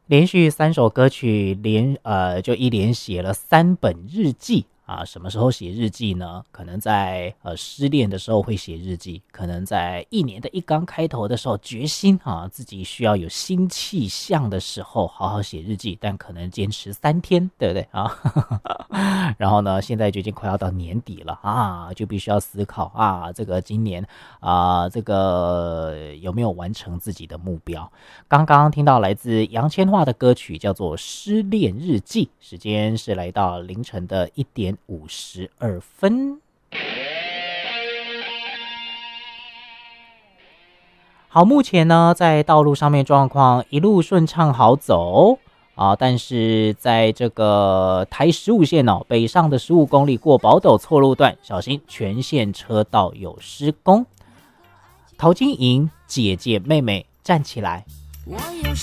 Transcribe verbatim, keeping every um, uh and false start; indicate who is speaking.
Speaker 1: 连续三首歌曲连呃就一连写了三本日记啊。什么时候写日记呢？可能在呃失恋的时候会写日记，可能在一年的一刚开头的时候决心啊自己需要有新气象的时候好好写日记，但可能坚持三天，对不对啊？然后呢，现在就已经快要到年底了啊，就必须要思考啊，这个今年啊，这个有没有完成自己的目标？刚刚听到来自杨千嬅的歌曲叫做《失恋日记》，时间是来到凌晨的一点五十二分。好，目前呢，在道路上面状况一路顺畅好走啊，但是在这个台十五线哦，北上的十五公里过宝斗错路段，小心全线车道有施工。陶晶莹，姐姐妹妹站起来。
Speaker 2: 我有